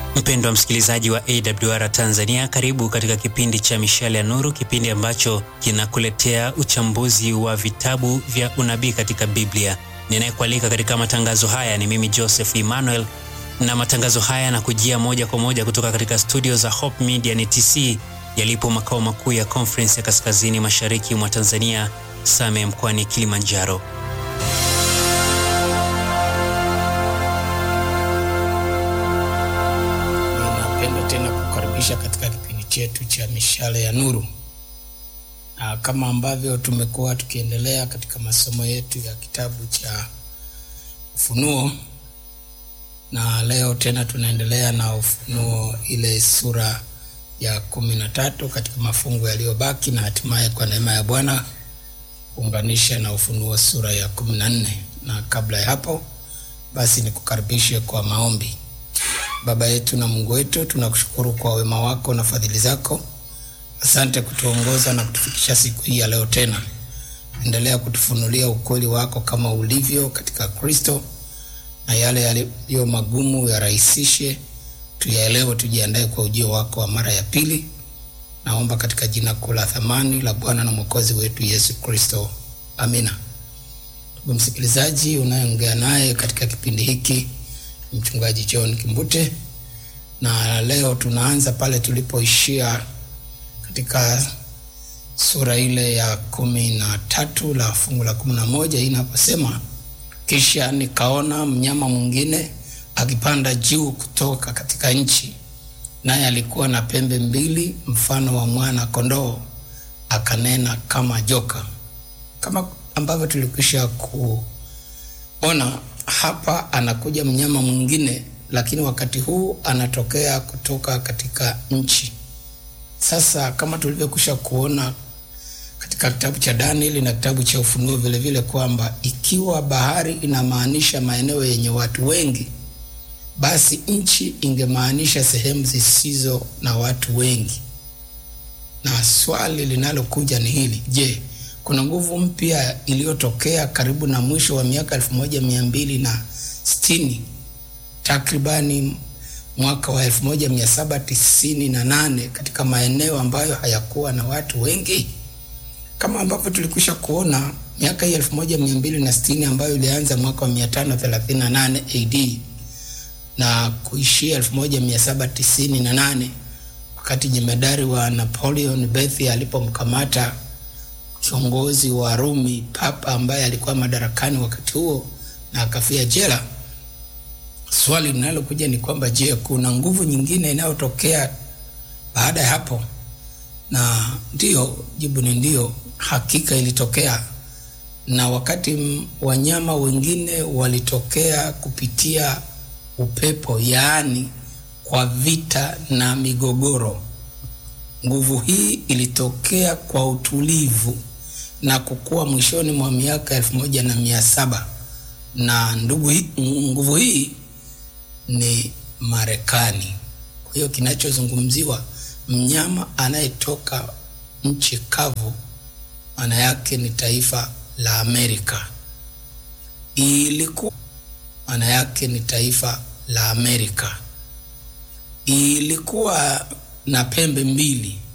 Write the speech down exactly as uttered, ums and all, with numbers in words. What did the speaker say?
Mpendwa msikilizaji wa A W R Tanzania, karibu katika kipindi cha Mishale ya Nuru, kipindi ambacho kinakuletea uchambuzi wa vitabu vya unabii katika Biblia. Ninayekualika katika matangazo haya ni mimi Joseph Emmanuel, na matangazo haya yanakujia moja kwa moja kutoka katika studio za Hope Media N T C yalipo makao makuu ya Conference ya Kaskazini Mashariki mwa Tanzania, Same, mkoani Kilimanjaro. Tena kukaribisha katika kipindi chetu cha Mishale ya Nuru. Na kama ambavyo tumekuwa tukiendelea katika masomo yetu ya kitabu cha Ufunuo, na leo tena tunaendelea na Ufunuo ile sura ya kumi na tatu katika mafungu yaliyobaki, na hatimaye kwa neema ya Bwana kuunganisha na Ufunuo sura ya kumi na nne. Na kabla ya hapo basi nikukaribishe kwa maombi. Baba yetu na Mungu wetu, tunakushukuru kwa wema wako na fadhili zako. Asante kutuongoza na kutufikisha siku hii ya leo tena. Endelea kutufunulia ukweli wako kama ulivyo katika Kristo, na yale yaliyo magumu yarahisishe, tuyaelewe, tujiandae kwa ujio wako wa mara ya pili. Naomba katika jina kuu la thamani la Bwana na Mwokozi wetu Yesu Kristo. Amina. Ndugu msikilizaji, unayeongea naye katika kipindi hiki Mchungaji John Kimbute, na leo tunaanza pale tulipoishia katika sura ile ya kumi na tatu la fungu la kumi na moja. Hii inaposema, kisha nikaona mnyama mwingine akipanda juu kutoka katika nchi, naye alikuwa na pembe mbili mfano wa mwana kondoo, akanena kama joka. Kama ambavyo tulikwisha kuona, hapa anakuja mnyama mwingine, lakini wakati huu anatokea kutoka katika nchi. Sasa kama tulivyokwisha kuona katika kitabu cha Danieli na kitabu cha Ufunuo vile vile, kwamba ikiwa bahari inamaanisha maeneo yenye watu wengi, basi nchi ingemaanisha sehemu zisizo na watu wengi. Na swali linalokuja ni hili: je, kuna nguvu mpya iliyotokea karibu na mwisho wa miaka elfu moja mia mbili na sitini, takribani mwaka wa elfu moja mia saba tisini na nane, katika maeneo ambayo hayakuwa na watu wengi? Kama ambavyo tulikwisha kuona, miaka hii elfu moja mia mbili na sitini ambayo ilianza mwaka wa mia tano thelathini na nane A D na kuishia elfu moja mia saba tisini na nane, wakati jemedari wa Napoleon Bethi alipomkamata kiongozi wa Rumi, papa ambaye alikuwa madarakani wakati huo, na akafia jela. Swali linalokuja ni kwamba, je, kuna nguvu nyingine inayotokea baada ya hapo? Na ndio, jibu ni ndio, hakika ilitokea. Na wakati wanyama wengine walitokea kupitia upepo, yaani kwa vita na migogoro, nguvu hii ilitokea kwa utulivu na kukua mwishoni mwa miaka elfu moja na mia saba. Na ndugu hii, nguvu hii ni Marekani. Kwa hiyo kinachozungumziwa, mnyama anayetoka nchi kavu, maana yake ni taifa la Amerika. Ilikuwa maana yake ni taifa la Amerika. Ilikuwa na pembe mbili,